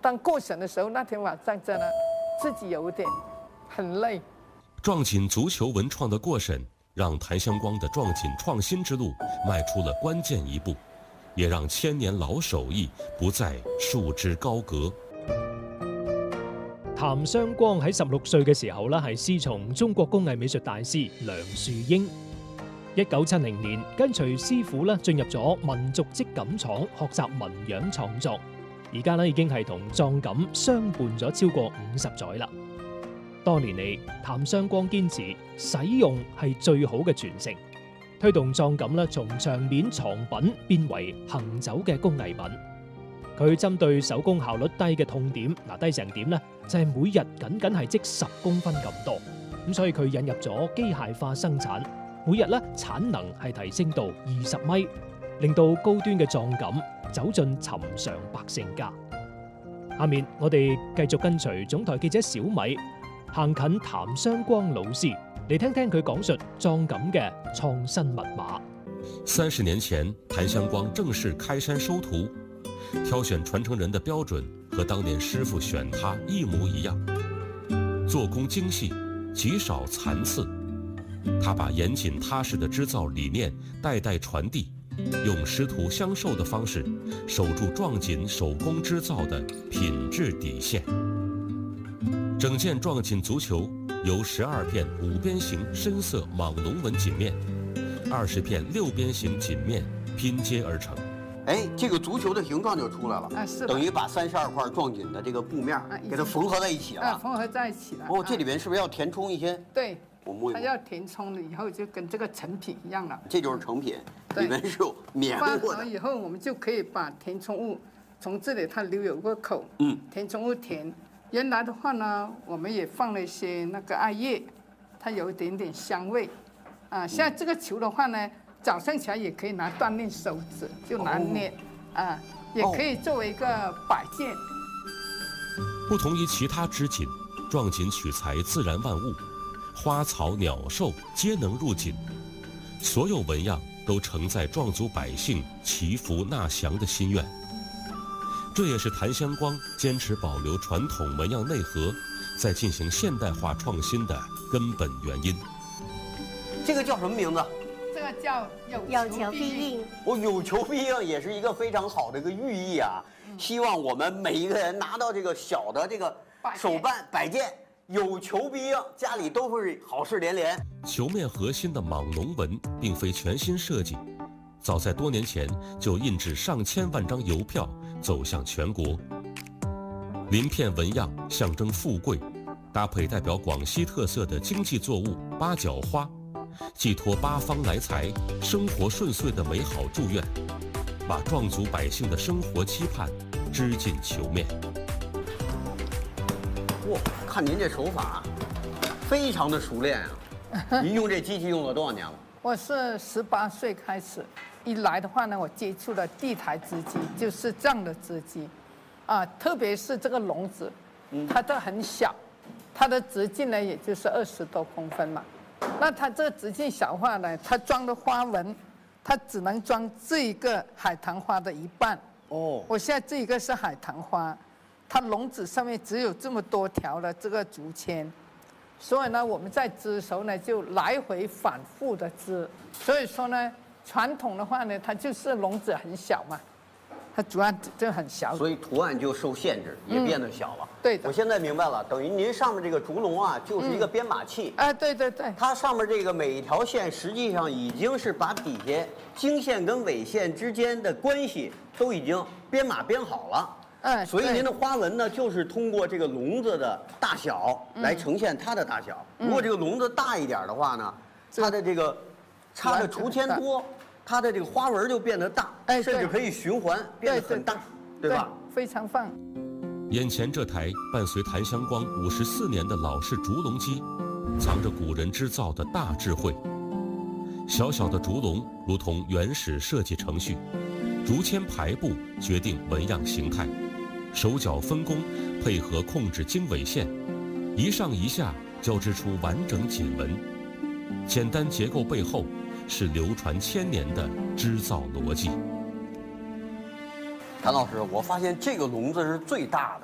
当过审的时候，那天晚上真的自己有点很累。 壮锦足球文创的过审，让谭香光的壮锦创新之路迈出了關鍵一步，也讓千年老手藝不再束之高閣。 譚湘光喺16歲嘅時候咧，係師從中國工藝美術大師梁樹英。1970年，跟隨師傅咧進入咗民族織錦廠學習紋樣創作。而家咧已經係同壯錦相伴咗超過50載啦。多年嚟，譚湘光堅持使用係最好嘅傳承，推動壯錦咧從場面藏品變為行走嘅工藝品。佢針對手工效率低嘅痛點，低成點呢，就係每日僅係織10公分咁多，咁所以佢引入咗機械化生產，每日咧產能係提升到20米，令到高端嘅壯錦走進尋常百姓家。下面我哋繼續跟隨總台記者小米行近譚湘光老師，嚟聽聽佢講述壯錦嘅創新密碼。 30年前，譚湘光正式開山收徒。挑選傳承人的標準和當年師傅選他一模一樣，做工精細，極少殘次。他把嚴謹踏實的織造理念代代傳遞，用師徒相授的方式守住壯錦手工織造的品質底線。整件壯錦足球由12片5邊形深色莽龍紋錦面、20片6邊形錦面拼接而成。 哎，这个足球的形状就出来了， 是等于把32塊壯錦的這個布面給它縫合在一起了。 縫合在一起了。 哦，這裡面是不是要填充一些？ 對， 我摸一摸。 它要填充了以後，就跟這個成品一樣了。 這就是成品，裡面是有棉翻過的。 合以後，我們就可以把填充物從這裡它留有個口，填充物填。原來的話呢，我們也放了一些那個艾葉，它有一點點香味。啊，像這個球的話呢，早上起來也可以拿鍛鍊手指，就拿捏。也可以作為一個擺件。 不同於其他織錦，壯錦取材自然萬物，花草鳥獸皆能入錦，所有紋樣都承載壯族百姓祈福納祥的心願。這也是譚湘光堅持保留傳統紋樣內核，再進行現代化創新的根本原因。 這個叫什麼名字？ 這個叫有求必應。 有求必應也是一個非常好的一個寓意啊！希望我們每一個人拿到這個小的這個手辦擺件，有求必應，家裡都會好事連連。 球面核心的莽龍紋並非全新設計，早在多年前就印製上千萬張郵票走向全國。鱗片紋樣象徵富貴，搭配代表廣西特色的經濟作物八角花，寄託八方來財、生活順遂的美好祝願，把壯族百姓的生活期盼織進球面。 哇，看您這手法，非常的熟練啊！您用這機器用了多少年了？ 我是18歲開始，一來的話呢，我接觸了地台織機，就是這樣的織機，特別是這個籠子，它都很小，它的直徑呢，也就是20多公分嘛。那它這個直徑小話呢，它裝的花紋，它只能裝這一個海棠花的一半。哦，我現在這一個是海棠花，它籠子上面只有這麼多條的這個竹籤，所以呢，我們在織的時候呢，就來回反覆的織。所以說呢，傳統的話呢，它就是籠子很小嘛。它主要就很小， 所以圖案就受限制，也變得小了。 對的， 我現在明白了，等於您上面這個竹籠啊，就是一個編碼器。 對對對， 它上面這個每一條線，實際上已經是把底下經線跟緯線之間的關係都已經編碼編好了。所以您的花紋呢，就是通過這個籠子的大小來呈現它的大小。如果這個籠子大一點的話呢，它的這個插的竹籤多。它的這個花紋就變得大，甚至可以循環變得很大，對吧？ 非常棒。 眼前這台伴隨譚湘光54年的老式竹籠機，藏着古人織造的大智慧。小小的竹籠如同原始設計程序，竹籤排布決定紋樣形態，手腳分工配合控制經緯線，一上一下交織出完整錦紋。簡單結構背後是流傳千年的織造邏輯。 譚老師，我發現這個籠子是最大